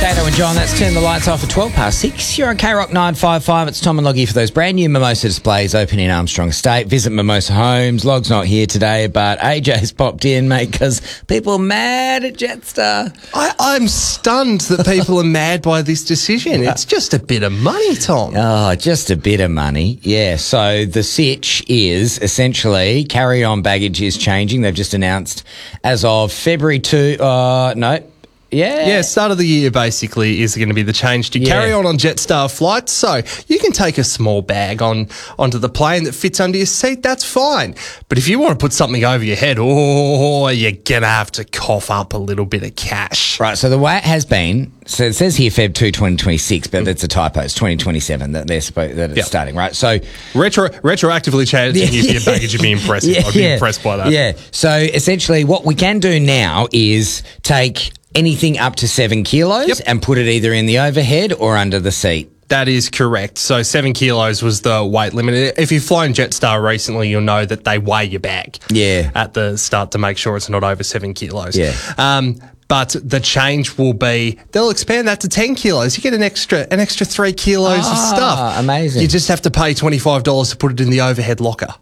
Dado and John, that's Turn the Lights Off at 6:12. You're on K-Rock 955. It's Tom and Loggy for those brand new Mimosa displays open in Armstrong Estate. Visit Mimosa Homes. Log's not here today, but AJ's popped in, mate, because people are mad at Jetstar. I'm stunned that people are mad by this decision. It's just a bit of money, Tom. Oh, just a bit of money. Yeah, so the sitch is essentially carry-on baggage is changing. They've just announced as of February 2... Yeah, start of the year basically is going to be the change to carry on Jetstar flights. So you can take a small bag onto the plane that fits under your seat. That's fine. But if you want to put something over your head, you're going to have to cough up a little bit of cash. Right, so the way it has been, so it says here Feb 2, 2026, but it's a typo. It's 2027 that they're supposed that it's starting, right? So retroactively changing your baggage would be impressive. I'd be impressed by that. Yeah. So essentially what we can do now is take anything up to 7 kilos and put it either in the overhead or under the seat. That is correct. So 7 kilos was the weight limit. If you've flown Jetstar recently, you'll know that they weigh your bag at the start to make sure it's not over 7 kilos. Yeah. But the change will be they'll expand that to 10 kilos. You get an extra 3 kilos of stuff. Amazing. You just have to pay $25 to put it in the overhead locker.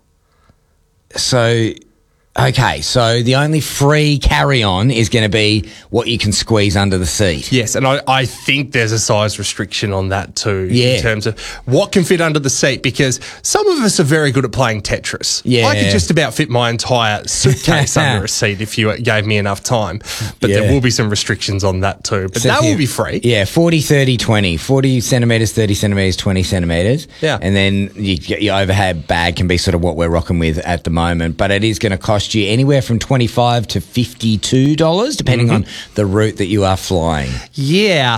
So... Okay, so the only free carry-on is going to be what you can squeeze under the seat. Yes, and I think there's a size restriction on that too in terms of what can fit under the seat, because some of us are very good at playing Tetris. Yeah. I could just about fit my entire suitcase under a seat if you gave me enough time. But there will be some restrictions on that too. But that will be free. Yeah, 40, 30, 20. 40 centimetres, 30 centimetres, 20 centimetres. Yeah. And then your overhead bag can be sort of what we're rocking with at the moment. But it is going to cost you anywhere from $25 to $52, depending on the route that you are flying. Yeah.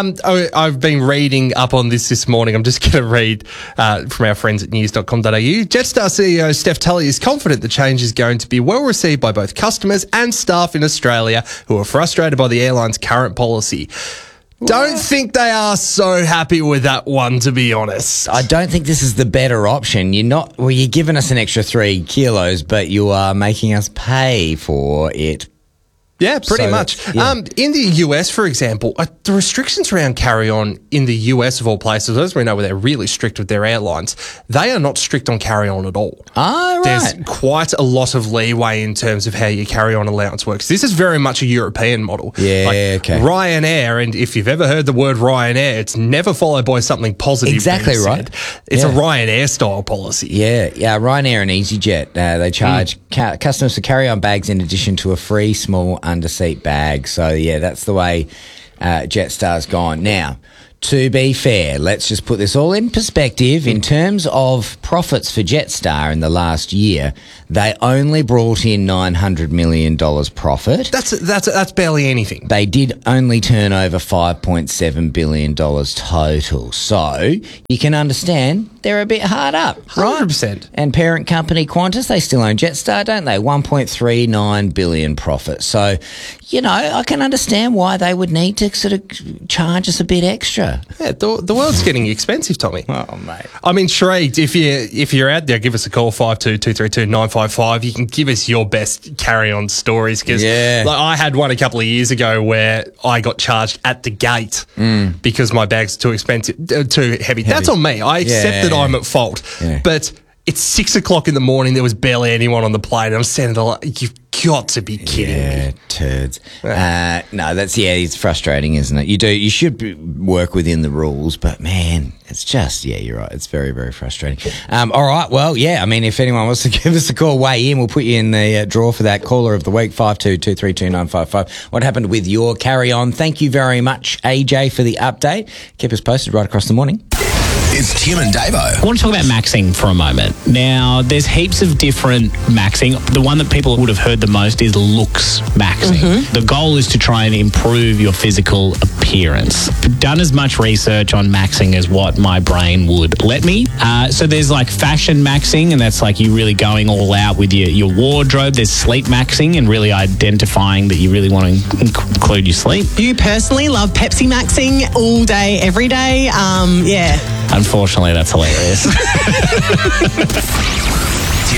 I've been reading up on this morning. I'm just going to read from our friends at news.com.au. Jetstar CEO Steph Tully is confident the change is going to be well received by both customers and staff in Australia who are frustrated by the airline's current policy. Don't think they are so happy with that one, to be honest. I don't think this is the better option. You're giving us an extra 3 kilos, but you are making us pay for it. Yeah, pretty much. In the US, for example, the restrictions around carry-on in the US, of all places, as we know where they're really strict with their airlines, they are not strict on carry-on at all. Oh, right. There's quite a lot of leeway in terms of how your carry-on allowance works. This is very much a European model. Yeah, okay. Ryanair, and if you've ever heard the word Ryanair, it's never followed by something positive. Exactly right. It's a Ryanair-style policy. Yeah, Ryanair and EasyJet, they charge customers for carry-on bags in addition to a free small under-seat bag. So, yeah, that's the way Jetstar's gone. Now, to be fair, let's just put this all in perspective. In terms of profits for Jetstar in the last year, they only brought in $900 million profit. That's barely anything. They did only turn over $5.7 billion total. So you can understand they're a bit hard up, right? 100%. And parent company Qantas, they still own Jetstar, don't they? $1.39 billion profit. So, I can understand why they would need to sort of charge us a bit extra. Yeah, the world's getting expensive, Tommy. Oh, mate. I'm intrigued. If you're out there, give us a call, 52-232-955. You can give us your best carry-on stories, because I had one a couple of years ago where I got charged at the gate because my bag's too expensive, too heavy. That's on me. I accept that I'm at fault. Yeah. But it's 6 o'clock in the morning. There was barely anyone on the plane. I'm standing there like, you've got to be kidding me. Turds. No, it's frustrating, isn't it? You should work within the rules, but man, it's just, you're right. It's very, very frustrating. All right. Well, if anyone wants to give us a call, weigh in. We'll put you in the draw for that caller of the week, 52-232-955. What happened with your carry-on? Thank you very much, AJ, for the update. Keep us posted right across the morning. It's Tim and Davo. I want to talk about maxing for a moment. Now, there's heaps of different maxing. The one that people would have heard the most is looks maxing. The goal is to try and improve your physical appearance. I've done as much research on maxing as what my brain would let me. So there's like fashion maxing, and that's like you really going all out with your wardrobe. There's sleep maxing, and really identifying that you really want to include your sleep. You personally love Pepsi maxing all day, every day. Unfortunately, that's hilarious. Tim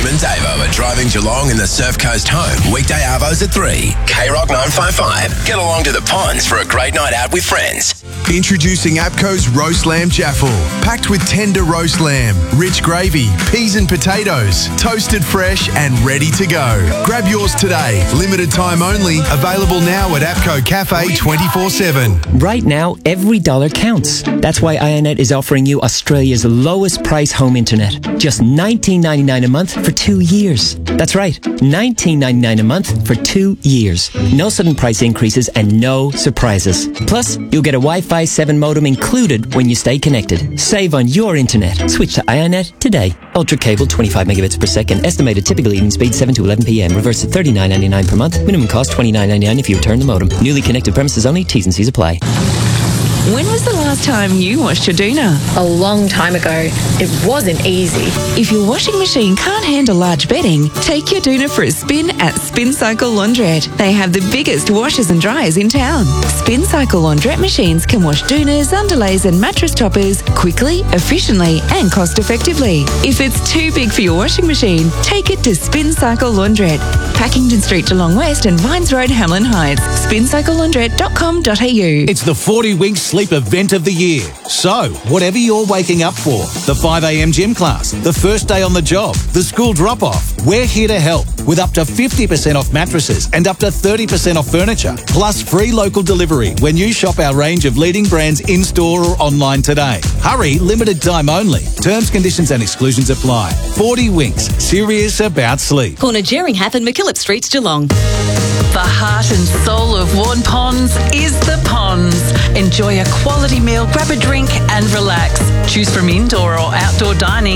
Tim and Davo are driving Geelong in the Surf Coast home. Weekday arvos at 3. K-Rock 955. Get along to the ponds for a great night out with friends. Introducing APCO's Roast Lamb Jaffle. Packed with tender roast lamb, rich gravy, peas and potatoes, toasted fresh and ready to go. Grab yours today. Limited time only. Available now at APCO Cafe 24/7. Right now, every dollar counts. That's why Ionet is offering you Australia's lowest price home internet. Just $19.99 a month for 2 years. That's right, $19.99 a month for 2 years. No sudden price increases and no surprises. Plus, you'll get a Wi-Fi 7 modem included when you stay connected. Save on your internet. Switch to Ionet today. Ultra cable 25 megabits per second. Estimated typical evening speed 7 to 11 p.m. Reverse to $39.99 per month. Minimum cost $29.99 if you return the modem. Newly connected premises only. T's and C's apply. When was the last time you washed your doona? A long time ago. It wasn't easy. If your washing machine can't handle large bedding, take your doona for a spin at Spin Cycle Laundrette. They have the biggest washers and dryers in town. Spin Cycle Laundrette machines can wash doonas, underlays and mattress toppers quickly, efficiently and cost effectively. If it's too big for your washing machine, take it to Spin Cycle Laundrette. Packington Street, Geelong West and Vines Road, Hamlin Heights. spincyclelaundrette.com.au. It's the 40 Winks Sleep event of the year. So, whatever you're waking up for, the 5 a.m. gym class, the first day on the job, the school drop-off, we're here to help with up to 50% off mattresses and up to 30% off furniture, plus free local delivery when you shop our range of leading brands in-store or online today. Hurry, limited time only. Terms, conditions and exclusions apply. 40 Winks, serious about sleep. Corner Jerringhath and McKillop Streets, Geelong. The heart and soul of Warn Ponds is the Ponds. Enjoy a quality meal, grab a drink and relax. Choose from indoor or outdoor dining